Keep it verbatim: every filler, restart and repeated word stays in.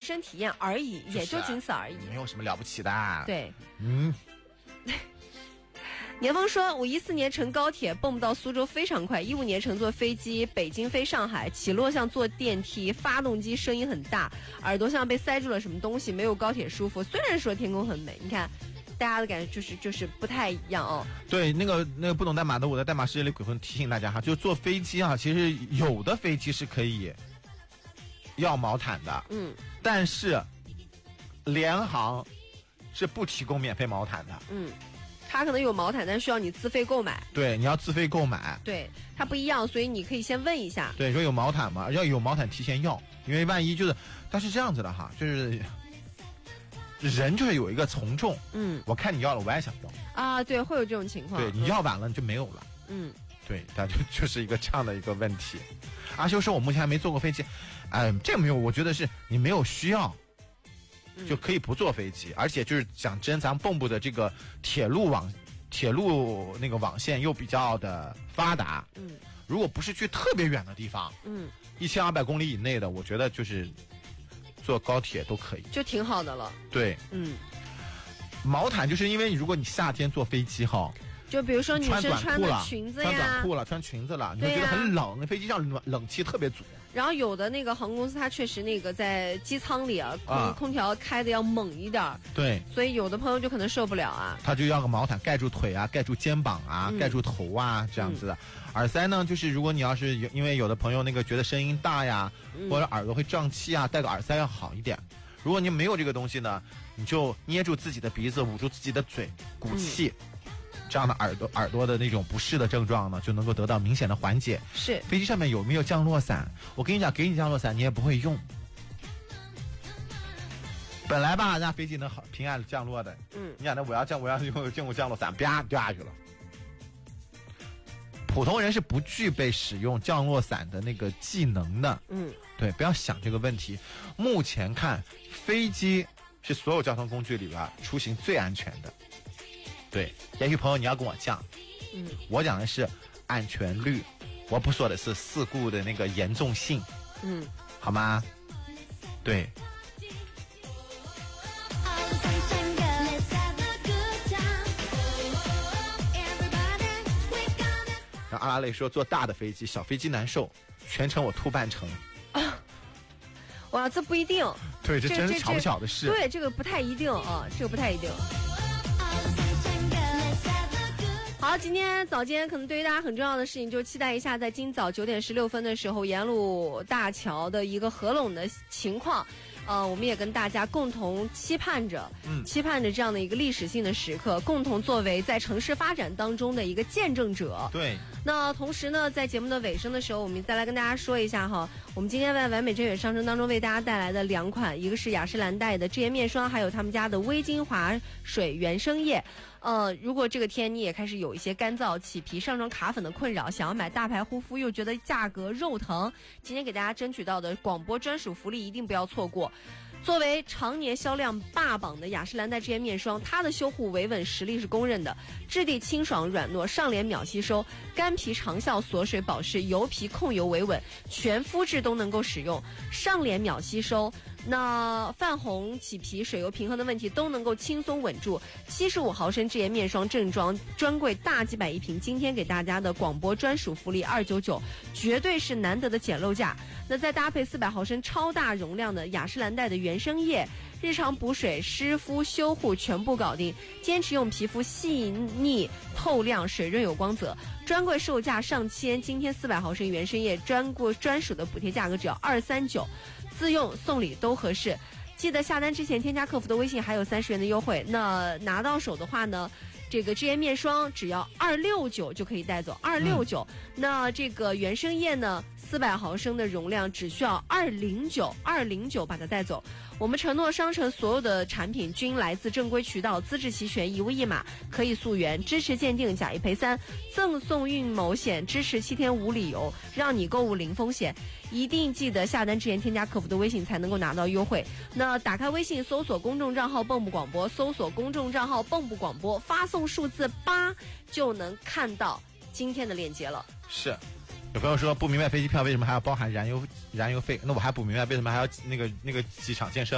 身体验而已，也就仅此而已， 没有什么了不起的。 对， 嗯。 年峰说，我一四年乘高铁蹦不到苏州非常快，一五年乘坐飞机北京飞上海，起落像坐电梯，发动机声音很大，耳朵像被塞住了什么东西，没有高铁舒服。虽然说天空很美，你看大家的感觉就是就是不太一样哦。 对，那个那个不懂代码的，我在代码世界里鬼魂提醒大家哈，就坐飞机啊，其实有的飞机是可以要毛毯的， 嗯， 但是联航是不提供免费毛毯的， 嗯。它可能有毛毯，但需要你自费购买。 对，你要自费购买。 对，它不一样，所以你可以先问一下。 对，说有毛毯吗？要有毛毯提前要，因为万一就是，但是这样子的哈，就是人就是有一个从众。嗯，我看你要了，我也想要。啊， 对，会有这种情况。 对，你要晚了就没有了。 嗯， 对，它就就是一个这样的一个问题。阿修说，我目前还没坐过飞机，哎、呃，这没有，我觉得是你没有需要。就可以不坐飞机，而且就是讲真，咱们蚌埠的这个铁路网，铁路那个网线又比较的发达。嗯，如果不是去特别远的地方，嗯，一千二百公里以内的，我觉得就是坐高铁都可以， 就挺好的了。 对，嗯，毛毯就是因为如果你夏天坐飞机哈。 就比如说女生穿的裙子呀， 穿短裤了，穿裙子了，你会觉得很冷，那飞机上冷冷气特别足。 然后有的那个航空公司，它确实那个在机舱里啊，空、啊、空调开的要猛一点。 对， 所以有的朋友就可能受不了啊。 他就要个毛毯盖住腿啊，盖住肩膀啊，嗯、盖住头啊，这样子的。嗯、耳塞呢，就是如果你要是有，因为有的朋友那个觉得声音大呀，嗯、或者耳朵会胀气啊，戴个耳塞要好一点。如果你没有这个东西呢，你就捏住自己的鼻子，捂住自己的嘴，鼓气。嗯，这样的耳朵耳朵的那种不适的症状呢，就能够得到明显的缓解。 是， 飞机上面有没有降落伞？我跟你讲，给你降落伞你也不会用。本来吧，让飞机能好平安降落的，嗯，你想的我要降，我要用进入降落伞，啪掉下去了。普通人是不具备使用降落伞的那个技能的，嗯，对，不要想这个问题。目前看，飞机是所有交通工具里边出行最安全的。对，也许朋友你要跟我讲，嗯，我讲的是安全率，我不说的是事故的那个严重性，嗯，好吗？对。然后阿拉蕾说，坐大的飞机，小飞机难受，全程我吐半程。 啊，哇，这不一定。 对，这真是巧不巧的事。 对，这个不太一定啊，这个不太一定。好，今天早间可能对于大家很重要的事情，就期待一下，在今早九点十六分的时候，沿路大桥的一个合拢的情况。呃，我们也跟大家共同期盼着，嗯，期盼着这样的一个历史性的时刻，共同作为在城市发展当中的一个见证者。 对。 那同时呢，在节目的尾声的时候，我们再来跟大家说一下哈，我们今天在完美真远商城当中为大家带来的两款，一个是雅诗兰黛的遮颜面霜，还有他们家的微精华水原生液。呃，如果这个天你也开始有一些干燥、起皮、上妆、卡粉的困扰，想要买大牌护肤又觉得价格肉疼，今天给大家争取到的广播专属福利一定不要错过。作为常年销量霸榜的雅诗兰黛遮颜面霜，它的修护维稳实力是公认的，质地清爽软糯，上脸秒吸收，干皮长效锁水保湿，油皮控油维稳，全肤质都能够使用，上脸秒吸收。那泛红、起皮、水油平衡的问题都能够轻松稳住。七十五毫升遮颜面霜正装专柜大几百一瓶，今天给大家的广播专属福利二九九，绝对是难得的捡漏价。那再搭配四百毫升超大容量的雅诗兰黛的原生液，日常补水、湿敷、修护全部搞定，坚持用皮肤细腻透亮、水润有光泽。专柜售价上千，今天四百毫升原生液专柜专属的补贴价格只要二三九。自用送礼都合适，记得下单之前添加客服的微信，还有三十元的优惠。那拿到手的话呢，这个遮颜面霜只要二六九就可以带走，二六九。那这个原生液呢，四百毫升的容量只需要二零九，二零九把它带走。我们承诺商城所有的产品均来自正规渠道，资质齐全，一物一码，可以溯源，支持鉴定，假一赔三，赠送孕某险，支持七天无理由，让你购物零风险。一定记得下单之前添加客服的微信才能够拿到优惠。那打开微信搜索公众账号蚌埠广播，搜索公众账号蚌埠广播，发送数字八就能看到今天的链接了。 是。有朋友说不明白飞机票为什么还要包含燃油燃油费，那我还不明白为什么还要那个那个机场建设